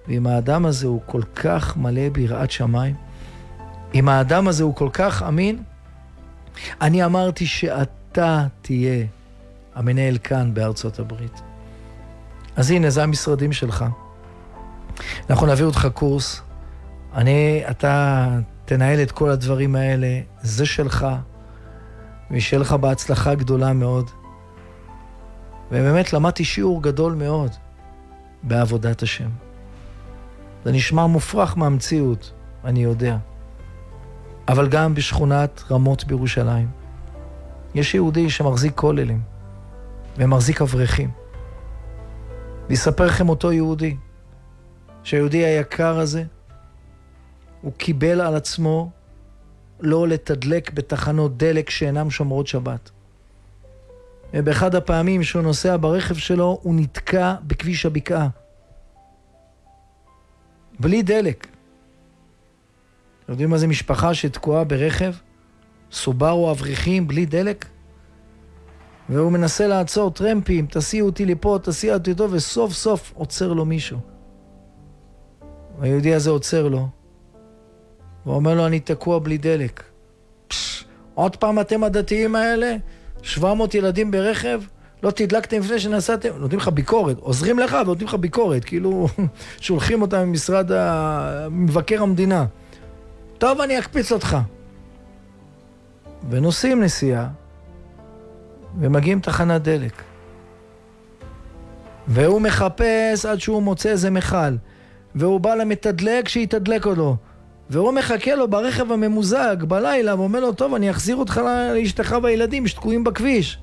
ואם האדם הזה הוא כל כך מלא ביראת שמיים, אם האדם הזה הוא כל כך אמין, אני אמרתי שאתה תהיה המנהל כאן בארצות הברית. אז הנה, זה המשרדים שלך. אנחנו נביא אותך קורס, אתה תנהל את כל הדברים האלה, זה שלך, וישאר לך בהצלחה גדולה מאוד. ובאמת למדתי שיעור גדול מאוד בעבודת השם. זה נשמע מופרך מהמציאות, אני יודע. אבל גם בשכונת רמות בירושלים, יש יהודי שמחזיק כוללים, ומחזיק אברכים. ויספר לכם אותו יהודי, שהיהודי היקר הזה, הוא קיבל על עצמו לא לתדלק בתחנות דלק שאינם שומרות שבת. ובאחד הפעמים שהוא נוסע ברכב שלו, הוא נתקע בכביש הבקעה. בלי דלק. יודעים מה זה משפחה שתקועה ברכב? סובארו אברכים בלי דלק? והוא מנסה לעצור טרמפים, תסיעו אותי לפה, תסיע אותי טוב, וסוף סוף עוצר לו מישהו. היהודי הזה עוצר לו, ואומר לו, אני תקוע בלי דלק. עוד פעם אתם הדתיים האלה? 700 ילדים ברכב? לא תדלקתם לפני שנסעתם? נותנים לך ביקורת, עוזרים לך ונותנים לך ביקורת, כאילו שולחים אותם ממשרד מבקר המדינה. טוב, אני אקפיץ אותך. ונוסעים נסיעה, ומגיעים תחנת דלק. והוא מחפש עד שהוא מוצא איזה מחל, והוא בא למתדלק שיתדלק אותו. והוא מחכה לו ברכב הממוזג בלילה, ואומר לו, טוב, אני אחזיר אותך לאשתך והילדים שתקועים בכביש.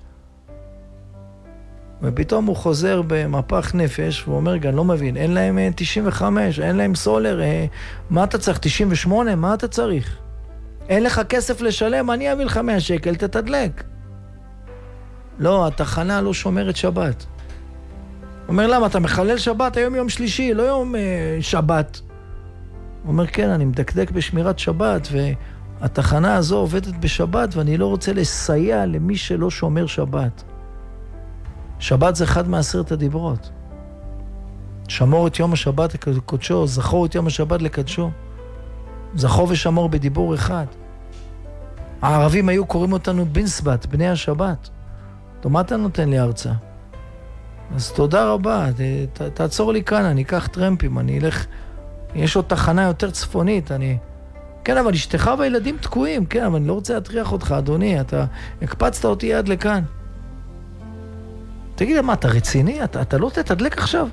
ופתאום הוא חוזר במפח נפש, והוא אומר, אני לא מבין, אין להם 95, אין להם סולר, מה אתה צריך, 98? מה אתה צריך? אין לך כסף לשלם, אני אביא לך 100 שקל, תתדלק. לא, התחנה לא שומרת שבת. הוא אומר, למה, אתה מחלל שבת? היום יום שלישי, לא יום שבת. הוא אומר, כן, אני מדקדק בשמירת שבת, והתחנה הזו עובדת בשבת, ואני לא רוצה לסייע למי שלא שומר שבת. שבת זה אחד מעשרת הדיברות. שמור את יום השבת לקדשו, זכור את יום השבת לקדשו. זכור ושמור בדיבור אחד. הערבים היו קוראים אותנו בינסבת, בני השבת. מה אתה נותן לי הרצאה? אז תודה רבה, תעצור לי כאן, אני אקח טרמפים, אני אלך, יש עוד תחנה יותר צפונית, כן, אבל אשתך והילדים תקועים, כן, אבל אני לא רוצה להטריח אותך, אדוני, אתה הקפצת אותי עד לכאן. תגיד, מה, אתה רציני? אתה לא תתדלק עכשיו?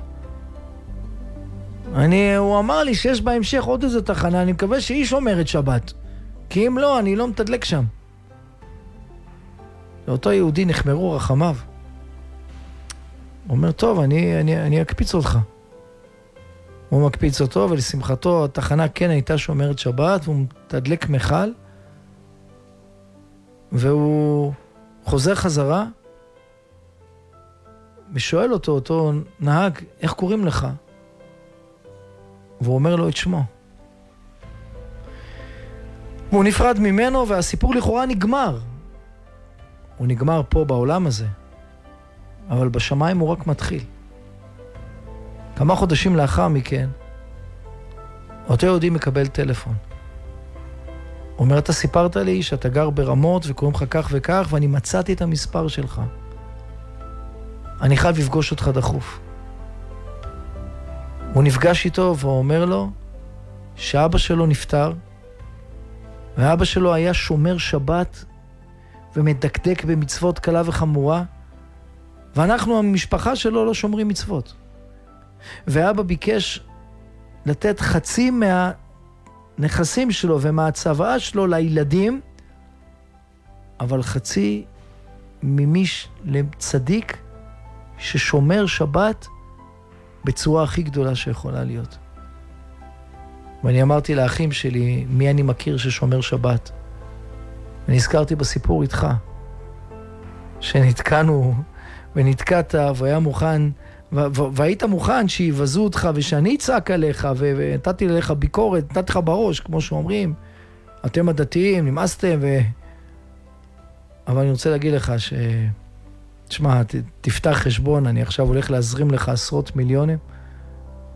הוא אמר לי שיש בהמשך עוד איזו תחנה, אני מקווה שהיא שומרת שבת, כי אם לא, אני לא מתדלק שם. לאותו יהודי נחמרו רחמיו. הוא אומר, טוב, אני אקפיץ אותך. הוא מקפיץ אותו, ולשמחתו התחנה כן הייתה שומרת שבת, והוא מתדלק מחל, והוא חוזר חזרה, ושואל אותו נהג, איך קוראים לך? והוא אומר לו את שמו. והוא נפרד ממנו, והסיפור לכאורה נגמר. הוא נגמר פה בעולם הזה, אבל בשמיים הוא רק מתחיל. כמה חודשים לאחר מכן, אותו יהודי מקבל טלפון. הוא אומר, אתה סיפרת לי שאתה גר ברמות וקוראים לך כך וכך, ואני מצאתי את המספר שלך. אני חייב לפגוש אותך דחוף. הוא נפגש איתו ואומר לו שאבא שלו נפטר, ואבא שלו היה שומר שבת ומדקדק במצוות קלה וחמורה, ואנחנו, המשפחה שלו, לא שומרים מצוות. ואבא ביקש לתת חצי מהנכסים שלו ומהצוואה שלו לילדים, אבל חצי לצדיק ששומר שבת בצורה הכי גדולה שיכולה להיות. ואני אמרתי לאחים שלי, מי אני מכיר ששומר שבת? ואני הזכרתי בסיפור איתך, שנתקענו ונתקעת והיה מוכן, והיית מוכן שיבזו אותך ושאני אצעק עליך ונתתי לך ביקורת, נתתי לך בראש, כמו שאומרים, אתם הדתיים, נמאסתם אבל אני רוצה להגיד לך תשמע, תפתח חשבון, אני עכשיו הולך להזרים לך עשרות מיליונים,